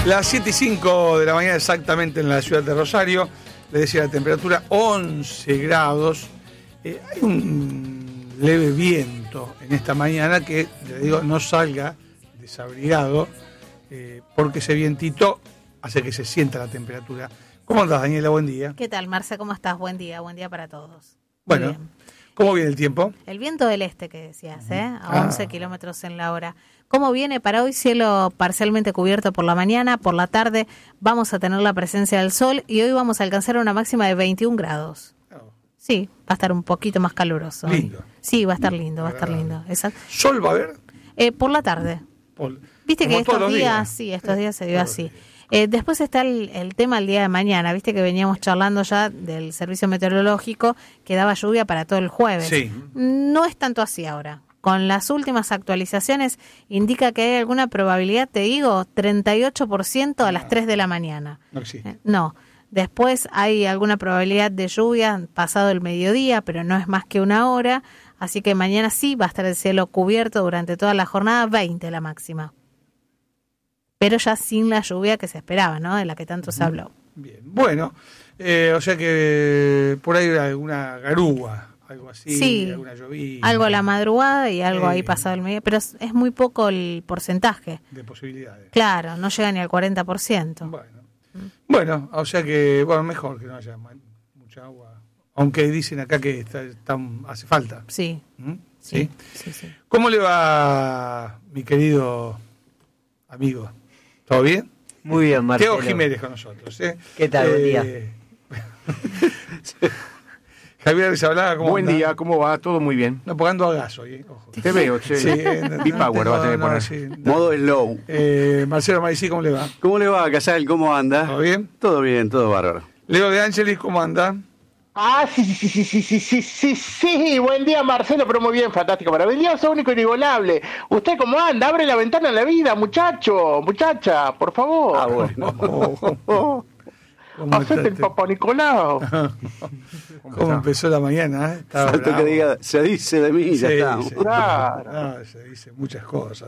Las 7:05 de la mañana exactamente en la ciudad de Rosario. Le decía la temperatura 11 grados. Hay un leve viento en esta mañana que, le digo, no salga desabrigado porque ese vientito hace que se sienta la temperatura. ¿Cómo andás, Daniela? Buen día. ¿Qué tal, Marce? ¿Cómo estás? Buen día para todos. Bueno, ¿cómo viene el tiempo? El viento del este que decías, a 11 kilómetros en la hora. ¿Cómo viene? Para hoy cielo parcialmente cubierto por la mañana, por la tarde vamos a tener la presencia del sol y hoy vamos a alcanzar una máxima de 21 grados. Sí, va a estar un poquito más caluroso. Lindo. Sí, va a estar lindo, va a estar lindo. Exacto. ¿Sol va a haber? Por la tarde. Viste que estos días, sí, estos días se dio así. Después está el tema el día de mañana, viste que veníamos charlando ya del servicio meteorológico que daba lluvia para todo el jueves. Sí. No es tanto así ahora. Con las últimas actualizaciones indica que hay alguna probabilidad, te digo, 38% a las 3 de la mañana. No existe. No. Después hay alguna probabilidad de lluvia pasado el mediodía, pero no es más que una hora. Así que mañana sí va a estar el cielo cubierto durante toda la jornada, 20 la máxima. Pero ya sin la lluvia que se esperaba, ¿no? De la que tanto se habló. Bien, bueno, o sea que por ahí alguna garúa, algo así, sí, alguna llovina. Algo a la madrugada y algo ahí pasado el mediodía, pero es muy poco el porcentaje. De posibilidades. Claro, no llega ni al 40%. Bueno, o sea que, bueno, mejor que no haya mucha agua. Aunque dicen acá que hace falta. Sí. ¿Sí? Sí. ¿Cómo le va, mi querido amigo? ¿Todo bien? Muy bien, Marcelo. Teo Jiménez con nosotros. ¿Qué tal? Buen día. Javier Rizabalaga, ¿cómo Buen anda? día, ¿cómo va? Todo muy bien. No, pagando a gas hoy, ojo. Te veo, che. Sí, B-Power va a tener que poner. Sí, Modo slow. Marcelo Maricí, ¿cómo le va? ¿Cómo le va, Casal? ¿Cómo anda? ¿Todo bien? Todo bien, todo bárbaro. Leo de Ángelis, ¿cómo anda? Sí, buen día Marcelo, pero muy bien, fantástico, maravilloso, único, inigualable. ¿Usted cómo anda? Abre la ventana a la vida, muchacha, por favor. Ah, bueno. Hacete el Papá Nicolau. ¿Cómo empezó la mañana? Falta que diga, se dice de mí, ya está. Sí, Claro. no, se dice muchas cosas.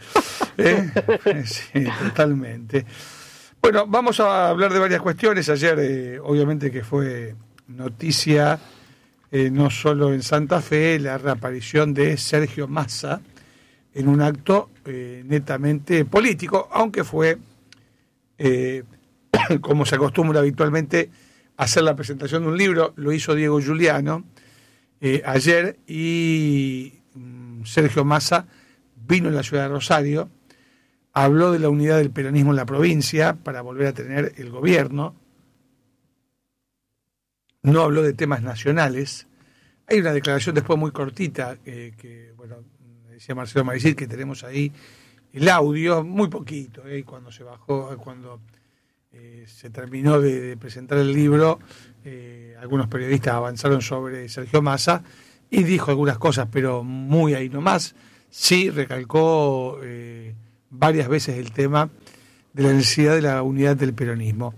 Sí, totalmente. Bueno, vamos a hablar de varias cuestiones. Ayer, obviamente que fue noticia, no solo en Santa Fe, la reaparición de Sergio Massa en un acto netamente político, aunque fue, como se acostumbra habitualmente, hacer la presentación de un libro. Lo hizo Diego Giuliano ayer, y Sergio Massa vino a la ciudad de Rosario, habló de la unidad del peronismo en la provincia para volver a tener el gobierno. No habló de temas nacionales. Hay una declaración después muy cortita que bueno, decía Marcelo Maricí, que tenemos ahí el audio, muy poquito, cuando se bajó, cuando se terminó de presentar el libro, algunos periodistas avanzaron sobre Sergio Massa y dijo algunas cosas, pero muy ahí nomás. Sí, recalcó varias veces el tema de la necesidad de la unidad del peronismo.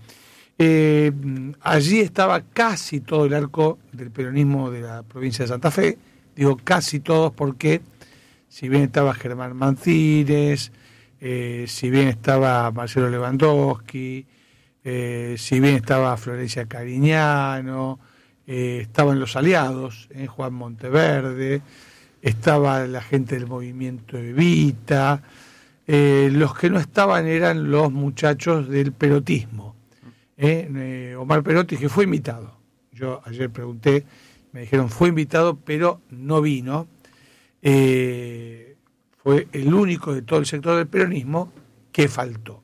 Allí estaba casi todo el arco del peronismo de la provincia de Santa Fe. Digo casi todos porque si bien estaba Germán Mancines, si bien estaba Marcelo Lewandowski, si bien estaba Florencia Cariñano, estaban los aliados, Juan Monteverde, estaba la gente del movimiento Evita, los que no estaban eran los muchachos del perotismo. Omar Perotti, que fue invitado. Yo ayer pregunté, me dijeron fue invitado, pero no vino. Fue el único de todo el sector del peronismo que faltó.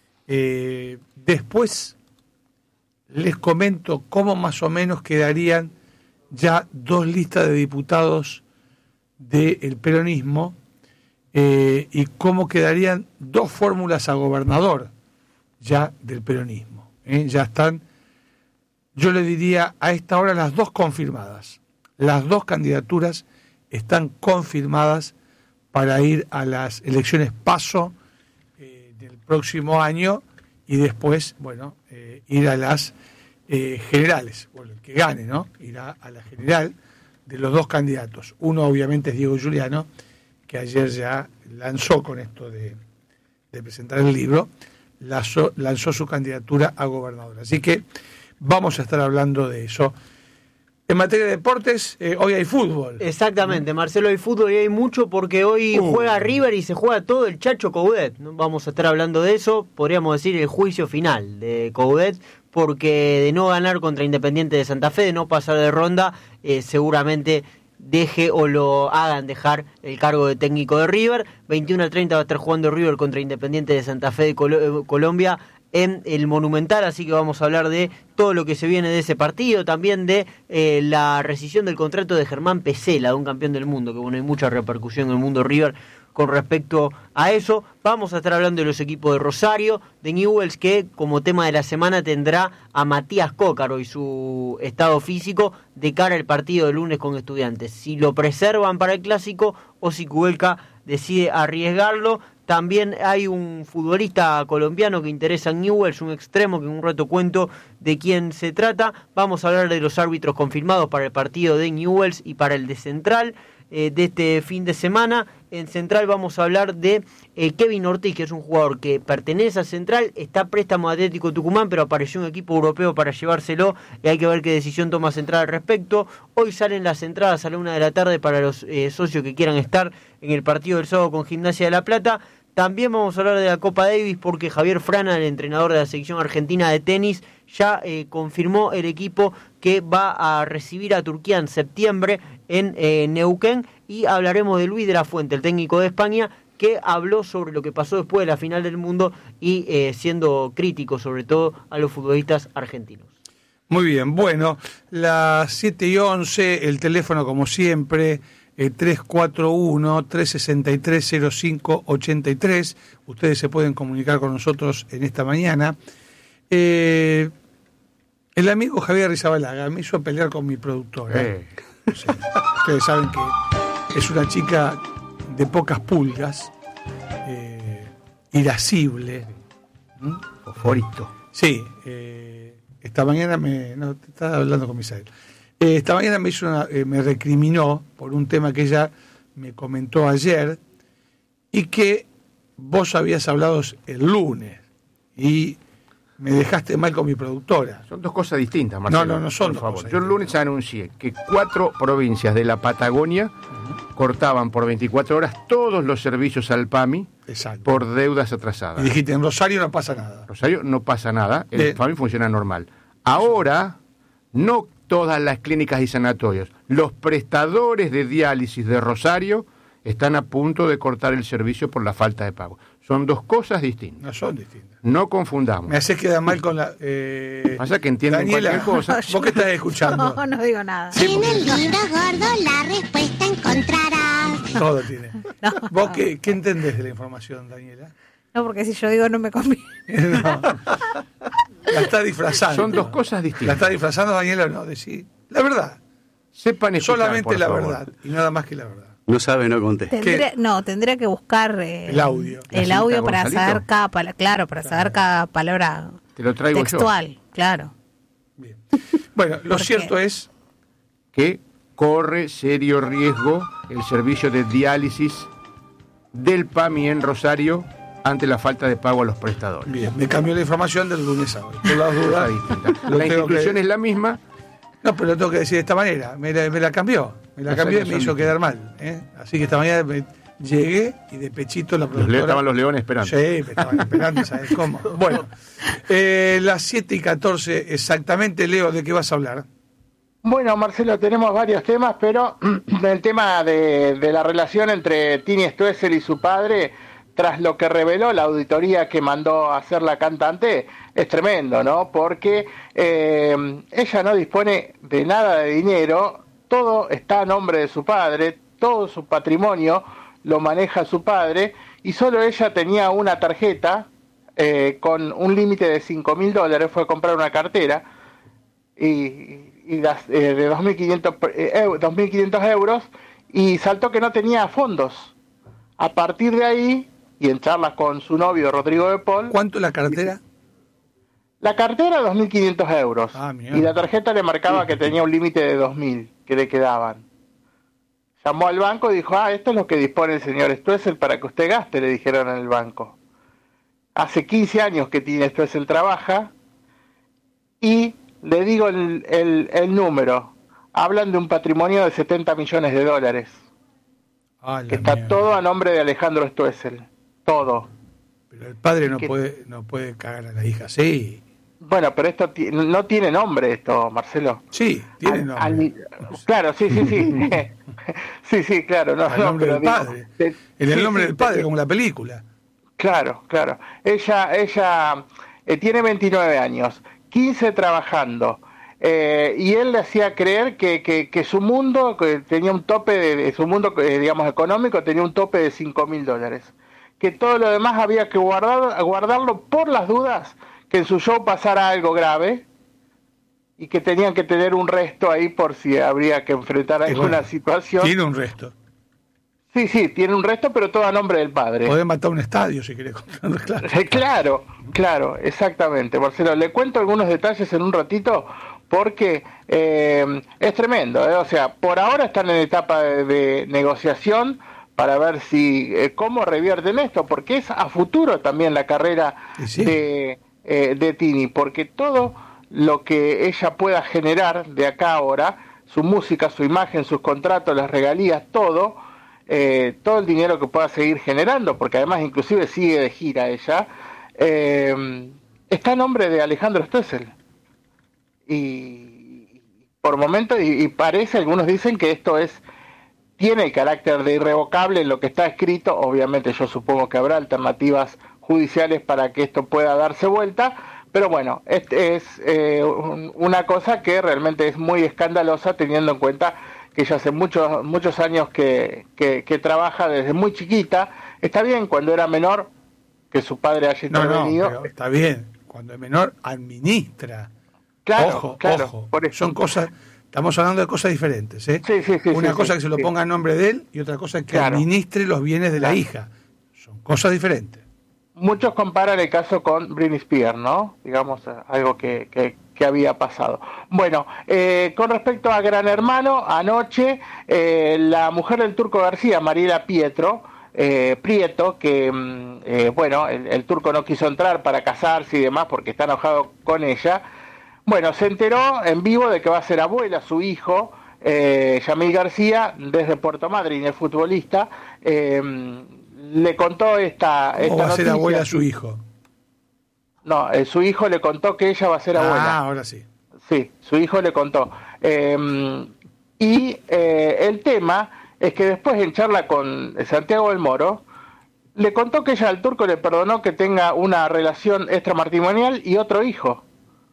Después les comento cómo más o menos quedarían ya dos listas de diputados del peronismo y cómo quedarían dos fórmulas a gobernador ya del peronismo. Ya están, yo le diría a esta hora, las dos confirmadas. Las dos candidaturas están confirmadas para ir a las elecciones PASO del próximo año y después, bueno, ir a las generales. Bueno, el que gane, ¿no? Irá a la general de los dos candidatos. Uno obviamente es Diego Giuliano, que ayer ya lanzó con esto de presentar el libro, lanzó su candidatura a gobernador. Así que vamos a estar hablando de eso. En materia de deportes, hoy hay fútbol. Exactamente, Marcelo, hay fútbol y hay mucho porque hoy juega River y se juega todo el Chacho Coudet. Vamos a estar hablando de eso, podríamos decir el juicio final de Coudet, porque de no ganar contra Independiente de Santa Fe, de no pasar de ronda, seguramente deje o lo hagan dejar el cargo de técnico de River. 21:30 va a estar jugando River contra Independiente de Santa Fe de Colombia en el Monumental, así que vamos a hablar de todo lo que se viene de ese partido, también de la rescisión del contrato de Germán Pesela, de un campeón del mundo, que bueno, hay mucha repercusión en el mundo River con respecto a eso. Vamos a estar hablando de los equipos de Rosario, de Newell's, que como tema de la semana tendrá a Matías Cócaro y su estado físico de cara al partido de lunes con Estudiantes, si lo preservan para el clásico o si Kubelka decide arriesgarlo. También hay un futbolista colombiano que interesa en Newell's, un extremo, que en un rato cuento de quién se trata. Vamos a hablar de los árbitros confirmados para el partido de Newell's y para el de Central de este fin de semana. En Central vamos a hablar de Kevin Ortiz, que es un jugador que pertenece a Central, está a préstamo de Atlético Tucumán, pero apareció un equipo europeo para llevárselo y hay que ver qué decisión toma Central al respecto. Hoy salen las entradas a la 1 de la tarde para los socios que quieran estar en el partido del sábado con Gimnasia de La Plata. También vamos a hablar de la Copa Davis porque Javier Frana, el entrenador de la selección argentina de tenis, ya confirmó el equipo que va a recibir a Turquía en septiembre en Neuquén, y hablaremos de Luis de la Fuente, el técnico de España, que habló sobre lo que pasó después de la final del mundo y siendo crítico sobre todo a los futbolistas argentinos. Muy bien, bueno, las 7:11, el teléfono como siempre, 341-363-0583. Ustedes se pueden comunicar con nosotros en esta mañana. El amigo Javier Rizabalaga me hizo pelear con mi productora. O sea, ustedes saben que es una chica de pocas pulgas, irascible. Fosforito. Sí, esta mañana estaba hablando con Misael. Esta mañana me recriminó por un tema que ella me comentó ayer y que vos habías hablado el lunes y me dejaste mal con mi productora. Son dos cosas distintas, Marcelo. No son por dos favor. cosas Yo el lunes distintas. anuncié que 4 provincias de la Patagonia cortaban por 24 horas todos los servicios al PAMI. Exacto. Por deudas Y atrasadas. dijiste, en Rosario no pasa nada. Rosario no pasa nada, el Bien. PAMI funciona normal. Ahora, no todas las clínicas y sanatorios, los prestadores de diálisis de Rosario están a punto de cortar el servicio por la falta de pago. Son dos cosas distintas. No son distintas. No confundamos. Me haces quedar mal con la... Pasa que entienden Daniela, cualquier cosa. ¿vos qué estás escuchando? No digo nada. Sí, En porque el libro gordo la respuesta encontrarás. todo tiene. ¿Vos qué entendés de la información, Daniela? No, porque si yo digo no me conviene. No. La está disfrazando. Son dos cosas ¿La distintas. está disfrazando, Daniela, o no? Decí la verdad. Sepan escuchar, Solamente por la favor. verdad. Y nada más que la verdad. No sabe, no contesta. Tendría que buscar El audio. el ¿La audio cita, para Gonzalito? saber cada palabra, claro, para saber cada palabra Te lo traigo textual, claro. Bien. Bueno, lo ¿Por cierto qué? es que corre serio riesgo el servicio de diálisis del PAMI en Rosario ante la falta de pago a los prestadores. bien, me cambió la información del lunes a hoy. Por las Cosa dudas. distinta. lo La tengo institución que- es la misma. No, pero lo tengo que decir de esta manera. Me la cambió. Me la Las cambió y áreas me son hizo distintas. quedar mal. Así que esta mañana llegué y de pechito la productora... Estaban los leones esperando. Sí, me estaban esperando, ¿sabes cómo? Bueno, las 7:14 exactamente, Leo, ¿de qué vas a hablar? Bueno, Marcelo, tenemos varios temas, pero el tema de la relación entre Tini Stoessel y su padre, tras lo que reveló la auditoría que mandó a hacer la cantante, es tremendo, ¿no? Porque ella no dispone de nada de dinero, todo está a nombre de su padre, todo su patrimonio lo maneja su padre, y solo ella tenía una tarjeta con un límite de $5.000, fue a comprar una cartera, y de 2.500 euros, y saltó que no tenía fondos. A partir de ahí, y en charlas con su novio Rodrigo de Paul, ¿Cuánto la cartera? la cartera 2.500 euros, Ah, mierda. y la tarjeta le marcaba que tenía un límite de 2.000 que le quedaban. Llamó al banco y dijo, esto es lo que dispone el señor Stoessel para que usted gaste, le dijeron en el banco. Hace 15 años que Tini Stoessel trabaja, y le digo el número. Hablan de un patrimonio de $70 millones. Ah, Que está todo a nombre de Alejandro Stoessel. Todo. Pero el padre no que- puede cagar a la hija, sí. Bueno, pero esto no tiene nombre, esto, Marcelo. Sí, tiene nombre. Claro, sí. sí, claro. No, El no, nombre pero del digo, padre. En el sí, nombre sí, del padre, sí. como la película. Claro. Ella tiene 29 años, 15 trabajando. Y él le hacía creer que su mundo que tenía un tope de su mundo, digamos, económico, tenía un tope de $5.000. Que todo lo demás había que guardarlo por las dudas, que en su show pasara algo grave, y que tenían que tener un resto ahí por si habría que enfrentar Y alguna bueno, situación. Tiene un resto. Sí, tiene un resto, pero todo a nombre del padre. Podés matar un estadio si querés. Claro, exactamente, Marcelo. Le cuento algunos detalles en un ratito porque es tremendo. O sea, por ahora están en etapa de negociación para ver si cómo revierten esto, porque es a futuro también la carrera Sí. de Tini, porque todo lo que ella pueda generar de acá ahora, su música, su imagen, sus contratos, las regalías, todo el dinero que pueda seguir generando, porque además inclusive sigue de gira ella, está a nombre de Alejandro Stoessel. Y por momentos, y parece, algunos dicen que esto tiene el carácter de irrevocable en lo que está escrito. Obviamente yo supongo que habrá alternativas judiciales para que esto pueda darse vuelta, pero bueno, es una cosa que realmente es muy escandalosa, teniendo en cuenta que ella hace muchos años que trabaja desde muy chiquita. Está bien cuando era menor que su padre haya intervenido. No, pero está bien. Cuando es menor, administra. Claro, Ojo. por eso. Son cosas, estamos hablando de cosas diferentes, ¿eh? Sí, Una cosa sí, que se lo ponga a nombre de él y otra cosa que Claro. administre los bienes de la Claro. hija. Son cosas diferentes. Muchos comparan el caso con Britney Spears, ¿no? Digamos, algo que había pasado. Bueno, con respecto a Gran Hermano, anoche la mujer del Turco García, Mariela Prieto, que, bueno, el Turco no quiso entrar para casarse y demás porque está enojado con ella. Bueno, se enteró en vivo de que va a ser abuela su hijo, Yamil García, desde Puerto Madryn, el futbolista. Le contó esta ¿Cómo va a ser noticia. abuela su hijo? No, su hijo le contó que ella va a ser abuela. Ahora sí. Sí, su hijo le contó. Y el tema es que después, en charla con Santiago del Moro, le contó que ella al Turco le perdonó que tenga una relación extramatrimonial y otro hijo.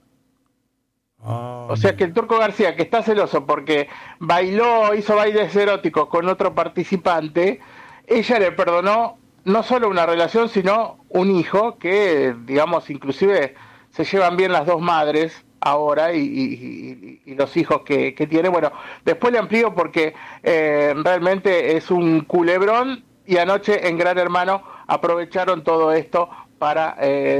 O sea que el Turco García, que está celoso porque hizo bailes eróticos con otro participante, ella le perdonó no solo una relación, sino un hijo que, digamos, inclusive se llevan bien las dos madres ahora y los hijos que tiene. Bueno, después le amplío porque realmente es un culebrón, y anoche en Gran Hermano aprovecharon todo esto para